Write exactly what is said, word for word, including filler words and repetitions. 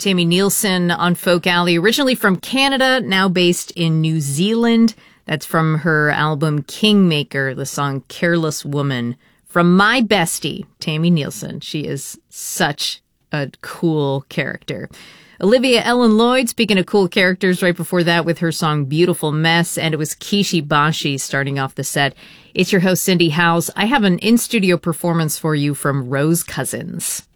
Tammy Nielsen on Folk Alley, originally from Canada, now based in New Zealand. That's from her album Kingmaker, the song Careless Woman. From my bestie, Tammy Nielsen. She is such a cool character. Olivia Ellen Lloyd, speaking of cool characters, right before that with her song Beautiful Mess, and it was Kishi Bashi starting off the set. It's your host, Cindy Howes. I have an in-studio performance for you from Rose Cousins.